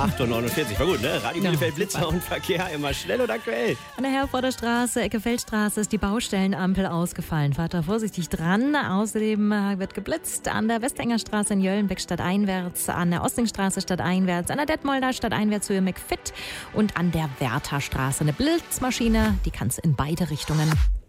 8:49 Uhr. War gut, ne? Radio Ja, Bielefeld, Blitzer super. und Verkehr immer schnell und aktuell. An der Herforder Straße, Ecke Feldstraße, ist die Baustellenampel ausgefallen. Fahrt da vorsichtig dran. Außerdem wird geblitzt an der Westenger Straße in Jöllenbeck stadteinwärts, an der Ostingstraße stadteinwärts, an der Detmolder stadteinwärts Höhe McFit und an der Wertherstraße. Eine Blitzmaschine, die kann es in beide Richtungen.